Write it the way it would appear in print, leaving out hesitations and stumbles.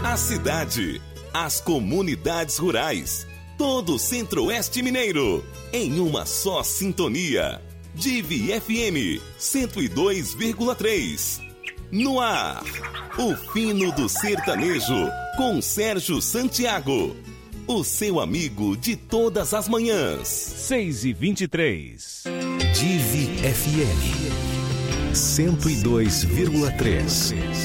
A cidade, as comunidades rurais, todo o Centro-Oeste Mineiro, em uma só sintonia. Divi FM 102,3. No ar, o fino do sertanejo, com Sérgio Santiago. O seu amigo de todas as manhãs. 6h23. Divi FM 102,3.